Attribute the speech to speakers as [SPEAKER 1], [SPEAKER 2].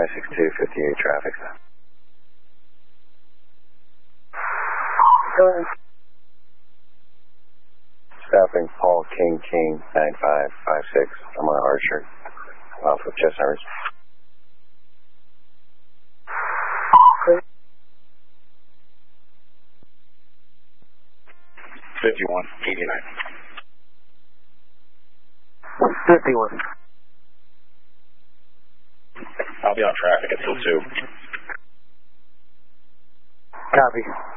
[SPEAKER 1] 562, 58 traffic.
[SPEAKER 2] Go ahead.
[SPEAKER 1] Stopping Paul King 9556. I'm on Archer off of Chestnut Ridge.
[SPEAKER 2] Clear.
[SPEAKER 3] 5189.
[SPEAKER 2] 51.
[SPEAKER 3] I'll be on traffic until 2.
[SPEAKER 2] Copy.